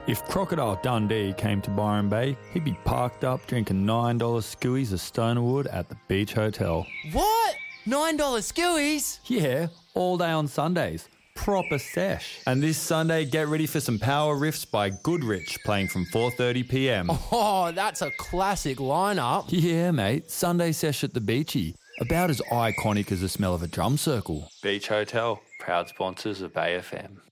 If Crocodile Dundee came to Byron Bay, he'd be parked up drinking $9 skewies of Stonerwood at the Beach Hotel. What? $9 skewies? Yeah, all day on Sundays. Proper sesh. And this Sunday, get ready for some power riffs by Goodrich playing from 4:30pm. Oh, that's a classic lineup. Yeah, mate. Sunday sesh at the Beachy. About as iconic as the smell of a drum circle. Beach Hotel, proud sponsors of Bay FM.